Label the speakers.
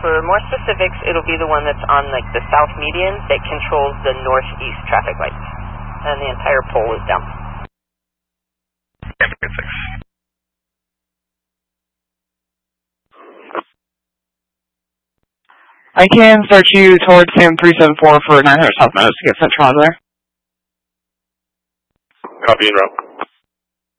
Speaker 1: For more specifics, it'll be the one that's on like the south median that controls the northeast traffic lights. And the entire pole is down.
Speaker 2: I can start you towards Sam 374 for 900 South Meadows to get Central out of there.
Speaker 3: Copy en route.